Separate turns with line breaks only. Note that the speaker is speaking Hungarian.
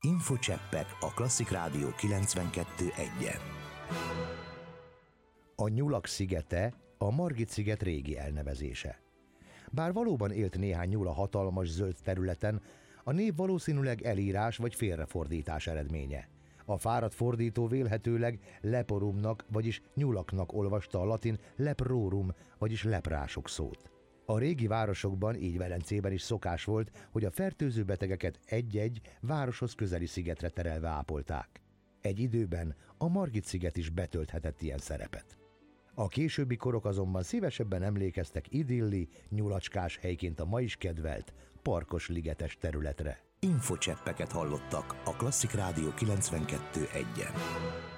Infocseppek a Klasszik Rádió 92.1-en. A Nyulak szigete a Margit-sziget régi elnevezése. Bár valóban élt néhány nyúl a hatalmas zöld területen, a név valószínűleg elírás vagy félrefordítás eredménye. A fáradt fordító vélhetőleg leporumnak, vagyis nyulaknak olvasta a latin leprorum, vagyis leprások szót. A régi városokban, így Velencében is szokás volt, hogy a fertőző betegeket egy-egy városhoz közeli szigetre terelve ápolták. Egy időben a Margit-sziget is betölthetett ilyen szerepet. A későbbi korok azonban szívesebben emlékeztek idilli, nyulacskás helyként a ma is kedvelt, parkos ligetes területre.
Infocseppeket hallottak a Klasszik Rádió 92.1-en.